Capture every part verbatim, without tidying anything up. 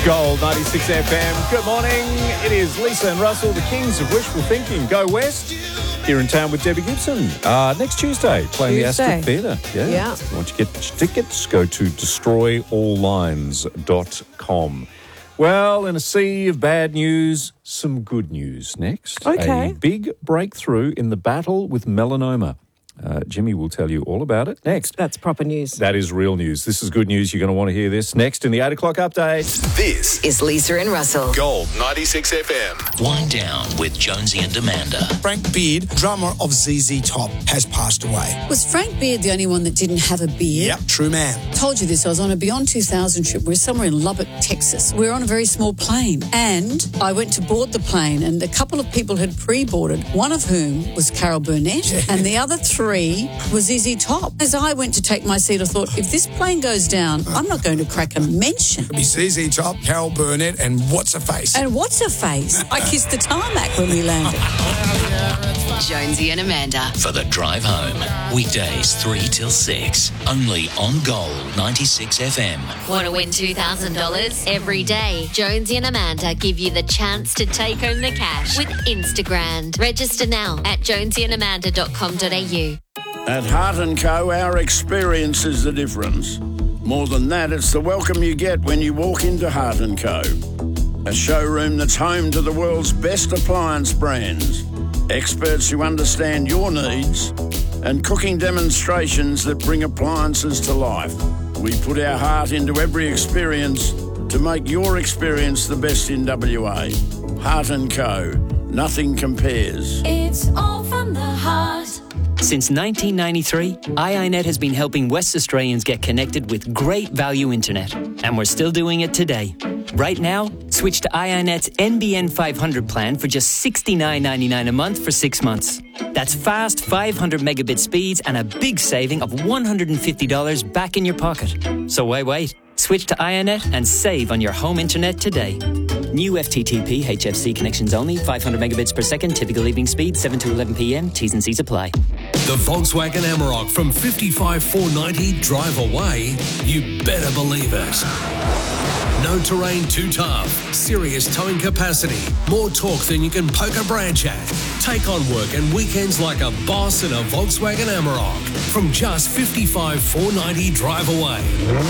Gold ninety-six F M. Good morning. It is Lisa and Russell, the kings of wishful thinking. Go West. Here in town with Debbie Gibson. Uh, next Tuesday, playing Tuesday. the Astor Theatre. Yeah. Yeah. If you want to get tickets, go to destroy all lines dot com. Well, in a sea of bad news, some good news next. Okay. A big breakthrough in the battle with melanoma. Uh, Jimmy will tell you all about it next. That's proper news. That is real news. This is good news. You're going to want to hear this next in the eight o'clock update. This is Lisa and Russell. Gold ninety-six F M. Wind Down with Jonesy and Amanda. Frank Beard, drummer of Z Z Top, has passed away. Was Frank Beard the only one that didn't have a beard? Yep, true man. Told you this, I was on a Beyond two thousand trip. We were somewhere in Lubbock, Texas. We were on a very small plane and I went to board the plane and a couple of people had pre-boarded, one of whom was Carol Burnett Yeah. and the other three was Z Z Top. As I went to take my seat, I thought, if this plane goes down, I'm not going to crack a mention. It'll be Z Z Top, Carol Burnett, and what's her face? And what's her face? I kissed the tarmac when we landed. Jonesy and Amanda. For the drive home. Weekdays three till six. Only on Gold ninety-six F M. Want to win two thousand dollars? Every day, Jonesy and Amanda give you the chance to take home the cash with Instagram. Register now at jonesy and amanda dot com dot a u. At Heart and Co, our experience is the difference. More than that, it's the welcome you get when you walk into Heart and Co. A showroom that's home to the world's best appliance brands, experts who understand your needs, and cooking demonstrations that bring appliances to life. We put our heart into every experience to make your experience the best in W A. Heart and Co. Nothing compares. It's all from the heart. Since nineteen ninety-three, I I net has been helping West Australians get connected with great value internet. And we're still doing it today. Right now, switch to I I net's N B N five hundred plan for just sixty-nine ninety-nine a month for six months. That's fast five hundred megabit speeds and a big saving of one hundred fifty dollars back in your pocket. So why wait? Switch to I I net and save on your home internet today. New F T T P H F C connections only, five hundred megabits per second, typical evening speed, seven to eleven p.m, T's and C's apply. The Volkswagen Amarok from fifty-five four ninety drive away, you better believe it. No terrain too tough, serious towing capacity, more torque than you can poke a branch at. Take on work and weekends like a boss in a Volkswagen Amarok from just fifty-five four ninety drive away.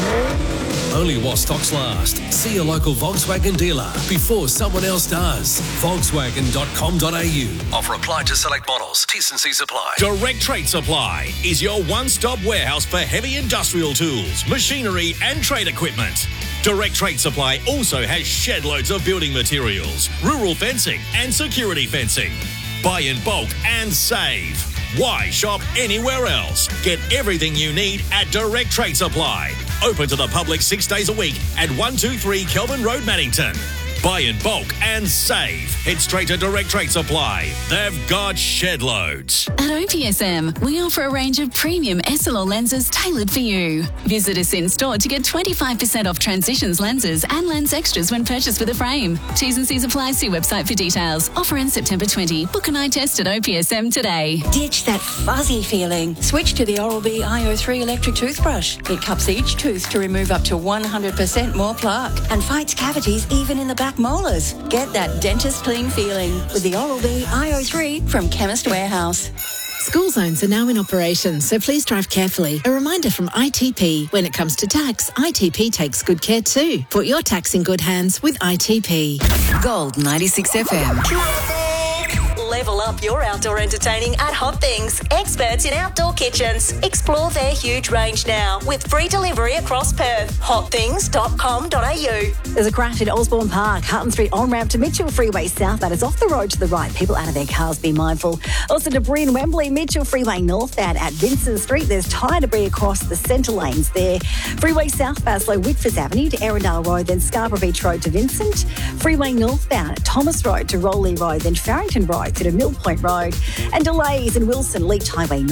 Only while stocks last. See your local Volkswagen dealer before someone else does. Volkswagen dot com dot a u. Offer applied to select models. T's and C's apply. Direct Trade Supply is your one-stop warehouse for heavy industrial tools, machinery and trade equipment. Direct Trade Supply also has shed loads of building materials, rural fencing and security fencing. Buy in bulk and save. Why shop anywhere else? Get everything you need at Direct Trade Supply. Open to the public six days a week at one two three Kelvin Road, Maddington. Buy in bulk and save. Head straight to Direct Trade Supply. They've got shed loads. At O P S M, we offer a range of premium S L R lenses tailored for you. Visit us in store to get twenty-five percent off Transitions lenses and lens extras when purchased with a frame. T's and C's apply. See website for details. Offer ends September twentieth. Book an eye test at O P S M today. Ditch that fuzzy feeling. Switch to the Oral-B I O three electric toothbrush. It cups each tooth to remove up to one hundred percent more plaque and fights cavities even in the back molars. Get that dentist clean feeling with the Oral-B I O three from Chemist Warehouse. School zones are now in operation, so please drive carefully. A reminder from I T P, when it comes to tax, I T P takes good care too. Put your tax in good hands with I T P. Gold ninety-six F M. Level up your outdoor entertaining at Hot Things. Experts in outdoor kitchens. Explore their huge range now with free delivery across Perth. hot things dot com dot a u. There's a crash in Osborne Park, Hutton Street on-ramp to Mitchell Freeway South. That is off the road to the right. People out of their cars, be mindful. Also debris in Wembley, Mitchell Freeway northbound at Vincent Street. There's tyre debris across the centre lanes there. Freeway south, Baslow, Whitford Avenue to Arundel Road, then Scarborough Beach Road to Vincent. Freeway northbound at Thomas Road to Rowley Road, then Farrington Road to Mill Point Road. And delays in Wilson, Leach Highway North.